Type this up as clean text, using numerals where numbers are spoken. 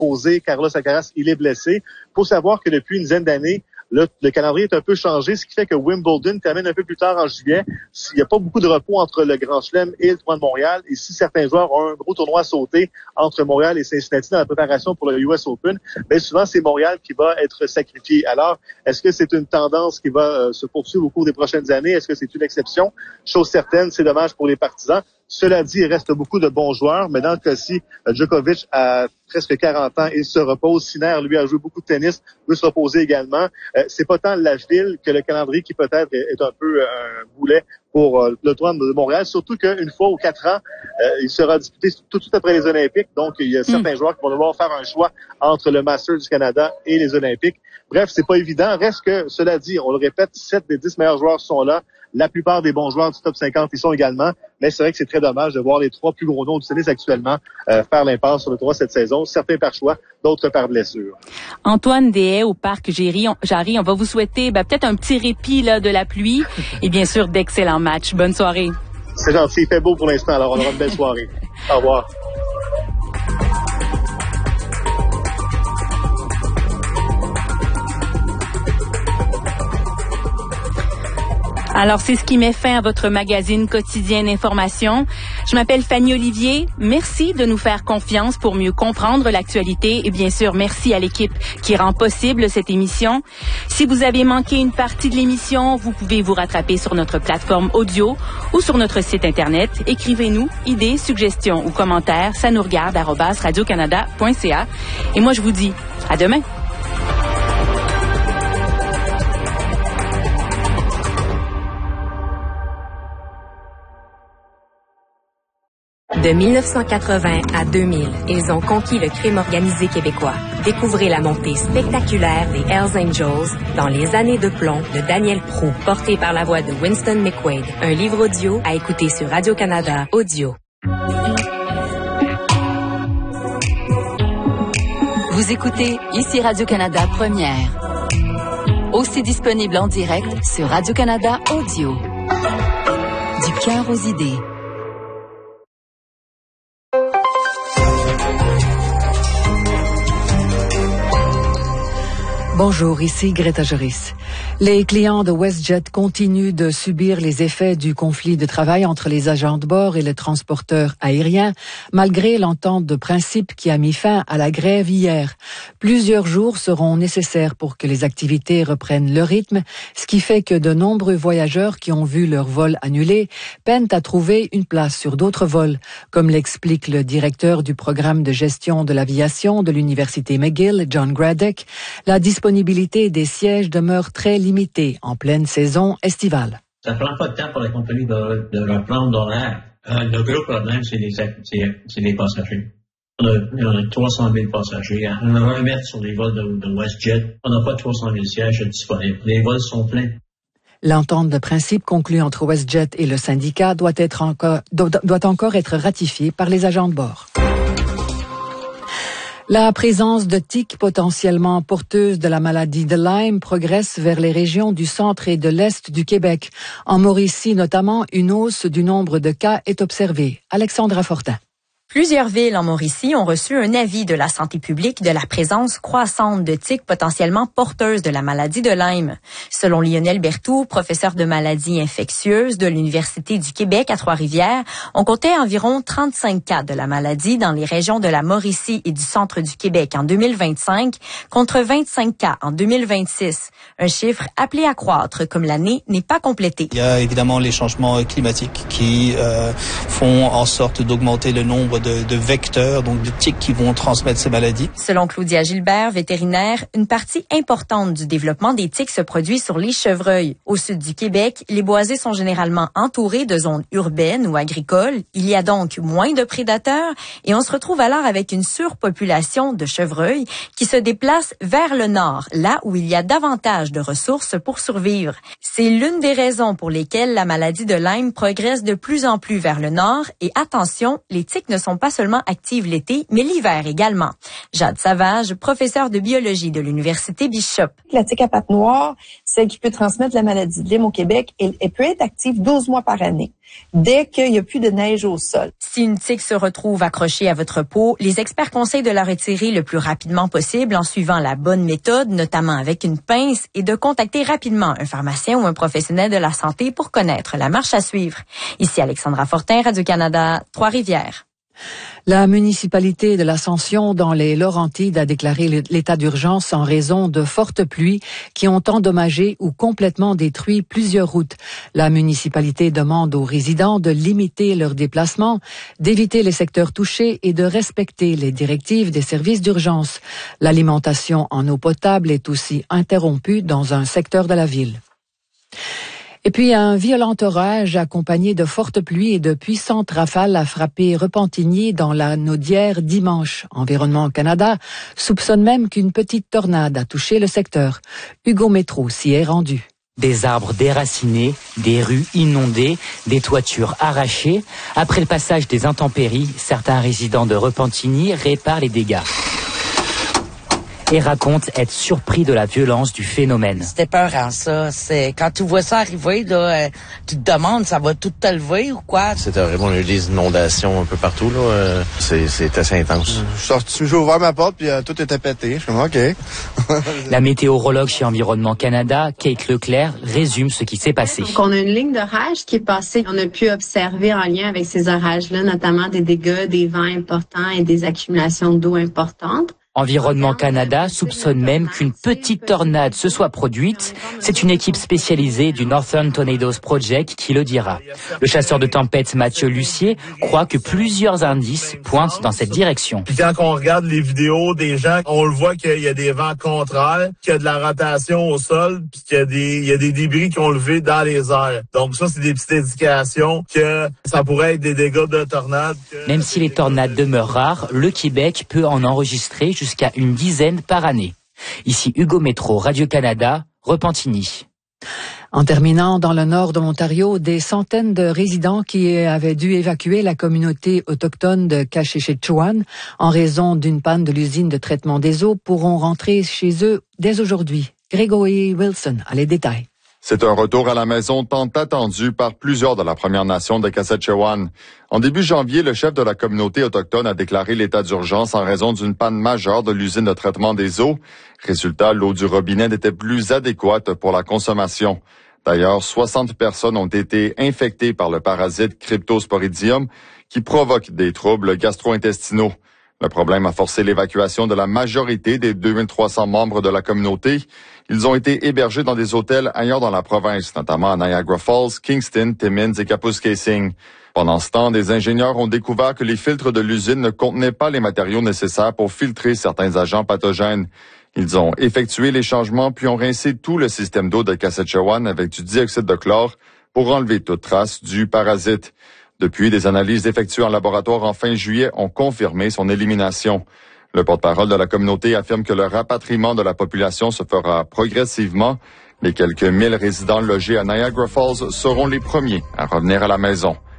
reposer. Carlos Alcaraz, il est blessé. Il faut savoir que depuis une dizaine d'années, le calendrier est un peu changé, ce qui fait que Wimbledon termine un peu plus tard en juillet. Il n'y a pas beaucoup de repos entre le Grand Chelem et le tournoi de Montréal. Et si certains joueurs ont un gros tournoi à sauter entre Montréal et Cincinnati dans la préparation pour le US Open, bien souvent, c'est Montréal qui va être sacrifié. Alors, est-ce que c'est une tendance qui va se poursuivre au cours des prochaines années? Est-ce que c'est une exception? Chose certaine, c'est dommage pour les partisans. Cela dit, il reste beaucoup de bons joueurs, mais dans le cas-ci, Djokovic a presque 40 ans, il se repose. Sinner, lui, a joué beaucoup de tennis, veut se reposer également. C'est pas tant la ville que le calendrier qui peut-être est un peu un boulet pour le tournoi de Montréal, surtout qu'une fois aux 4 ans, il sera disputé tout de suite après les Olympiques. Donc, il y a certains joueurs qui vont devoir faire un choix entre le Masters du Canada et les Olympiques. Bref, c'est pas évident. Reste que, cela dit, on le répète, 7 des 10 meilleurs joueurs sont là. La plupart des bons joueurs du top 50 y sont également. Mais c'est vrai que c'est très dommage de voir les 3 plus gros noms du tennis actuellement faire l'impasse sur le tournoi cette saison. Certains par choix, d'autres par blessure. Antoine Deshaies au Parc Jarry, on va vous souhaiter peut-être un petit répit là, de la pluie et bien sûr d'excellents matchs. Bonne soirée. C'est gentil. Il fait beau pour l'instant, alors on aura une belle soirée. Au revoir. Alors, c'est ce qui met fin à votre magazine quotidien d'information. Je m'appelle Fanny Olivier. Merci de nous faire confiance pour mieux comprendre l'actualité. Et bien sûr, merci à l'équipe qui rend possible cette émission. Si vous avez manqué une partie de l'émission, vous pouvez vous rattraper sur notre plateforme audio ou sur notre site Internet. Écrivez-nous idées, suggestions ou commentaires. Ça nous regarde @radiocanada.ca. Et moi, je vous dis à demain. De 1980 à 2000, ils ont conquis le crime organisé québécois. Découvrez la montée spectaculaire des Hells Angels dans Les années de plomb de Daniel Proulx, porté par la voix de Winston McQuaid. Un livre audio à écouter sur Radio-Canada Audio. Vous écoutez ici Radio-Canada Première. Aussi disponible en direct sur Radio-Canada Audio. Du cœur aux idées. Bonjour, ici Greta Joris. Les clients de WestJet continuent de subir les effets du conflit de travail entre les agents de bord et les transporteurs aériens, malgré l'entente de principe qui a mis fin à la grève hier. Plusieurs jours seront nécessaires pour que les activités reprennent leur rythme, ce qui fait que de nombreux voyageurs qui ont vu leur vol annulé peinent à trouver une place sur d'autres vols, comme l'explique le directeur du programme de gestion de l'aviation de l'Université McGill, John Graddick. La disponibilité des sièges demeure très limitée en pleine saison estivale. Ça prend pas de temps pour la compagnie de reprendre l'horaire. Le gros problème, c'est les passagers. On a 300 000 passagers. On va remettre sur les vols de WestJet. On n'a pas 300 000 sièges disponibles. Les vols sont pleins. L'entente de principe conclue entre WestJet et le syndicat doit encore être ratifiée par les agents de bord. La présence de tiques potentiellement porteuses de la maladie de Lyme progresse vers les régions du centre et de l'est du Québec. En Mauricie notamment, une hausse du nombre de cas est observée. Alexandra Fortin. Plusieurs villes en Mauricie ont reçu un avis de la santé publique de la présence croissante de tiques potentiellement porteuses de la maladie de Lyme. Selon Lionel Berthoud, professeur de maladies infectieuses de l'Université du Québec à Trois-Rivières, on comptait environ 35 cas de la maladie dans les régions de la Mauricie et du centre du Québec en 2025, contre 25 cas en 2026. Un chiffre appelé à croître comme l'année n'est pas complétée. Il y a évidemment les changements climatiques qui font en sorte d'augmenter le nombre de vecteurs, donc de tiques qui vont transmettre ces maladies. Selon Claudia Gilbert, vétérinaire, une partie importante du développement des tiques se produit sur les chevreuils. Au sud du Québec, les boisés sont généralement entourés de zones urbaines ou agricoles. Il y a donc moins de prédateurs et on se retrouve alors avec une surpopulation de chevreuils qui se déplacent vers le nord, là où il y a davantage de ressources pour survivre. C'est l'une des raisons pour lesquelles la maladie de Lyme progresse de plus en plus vers le nord et attention, les tiques ne sont sont pas seulement actives l'été, mais l'hiver également. Jade Savage, professeure de biologie de l'Université Bishop. La tique à pattes noires, celle qui peut transmettre la maladie de Lyme au Québec, elle peut être active 12 mois par année, dès qu'il n'y a plus de neige au sol. Si une tique se retrouve accrochée à votre peau, les experts conseillent de la retirer le plus rapidement possible en suivant la bonne méthode, notamment avec une pince, et de contacter rapidement un pharmacien ou un professionnel de la santé pour connaître la marche à suivre. Ici Alexandra Fortin, Radio-Canada, Trois-Rivières. La municipalité de l'Ascension dans les Laurentides a déclaré l'état d'urgence en raison de fortes pluies qui ont endommagé ou complètement détruit plusieurs routes. La municipalité demande aux résidents de limiter leurs déplacements, d'éviter les secteurs touchés et de respecter les directives des services d'urgence. L'alimentation en eau potable est aussi interrompue dans un secteur de la ville. Et puis, un violent orage accompagné de fortes pluies et de puissantes rafales a frappé Repentigny dans la Naudière dimanche. Environnement Canada soupçonne même qu'une petite tornade a touché le secteur. Hugo Métro s'y est rendu. Des arbres déracinés, des rues inondées, des toitures arrachées. Après le passage des intempéries, certains résidents de Repentigny réparent les dégâts et raconte être surpris de la violence du phénomène. C'était peurant, ça. C'est quand tu vois ça arriver, là, tu te demandes, ça va tout te lever ou quoi? C'était horrible. On a eu des inondations un peu partout, là. C'est assez intense. J'ai ouvert ma porte, puis tout était pété. Je suis comme, OK. La météorologue chez Environnement Canada, Kate Leclerc, résume ce qui s'est passé. Donc, on a une ligne d'orage qui est passée. On a pu observer en lien avec ces orages-là, notamment des dégâts, des vents importants et des accumulations d'eau importantes. Environnement Canada soupçonne même qu'une petite tornade se soit produite. C'est une équipe spécialisée du Northern Tornadoes Project qui le dira. Le chasseur de tempête Mathieu Lucier croit que plusieurs indices pointent dans cette direction. Puis quand on regarde les vidéos des gens, on le voit qu'il y a des vents contraires, qu'il y a de la rotation au sol, puis qu'il y a des débris qui ont levé dans les airs. Donc ça, c'est des petites indications que ça pourrait être des dégâts de tornade. Même si les tornades demeurent rares, le Québec peut en enregistrer jusqu'à une dizaine par année. Ici Hugo Métro, Radio-Canada, Repentigny. En terminant, dans le nord de l'Ontario, des centaines de résidents qui avaient dû évacuer la communauté autochtone de Kashechechuan en raison d'une panne de l'usine de traitement des eaux pourront rentrer chez eux dès aujourd'hui. Grégory Wilson a les détails. C'est un retour à la maison tant attendu par plusieurs de la Première Nation de Kashechewan. En début janvier, le chef de la communauté autochtone a déclaré l'état d'urgence en raison d'une panne majeure de l'usine de traitement des eaux. Résultat, l'eau du robinet n'était plus adéquate pour la consommation. D'ailleurs, 60 personnes ont été infectées par le parasite Cryptosporidium qui provoque des troubles gastro-intestinaux. Le problème a forcé l'évacuation de la majorité des 2300 membres de la communauté. Ils ont été hébergés dans des hôtels ailleurs dans la province, notamment à Niagara Falls, Kingston, Timmins et Kapuskasing. Pendant ce temps, des ingénieurs ont découvert que les filtres de l'usine ne contenaient pas les matériaux nécessaires pour filtrer certains agents pathogènes. Ils ont effectué les changements puis ont rincé tout le système d'eau de Kashechewan avec du dioxyde de chlore pour enlever toute trace du parasite. Depuis, des analyses effectuées en laboratoire en fin juillet ont confirmé son élimination. Le porte-parole de la communauté affirme que le rapatriement de la population se fera progressivement. Les quelques 1000 résidents logés à Niagara Falls seront les premiers à revenir à la maison.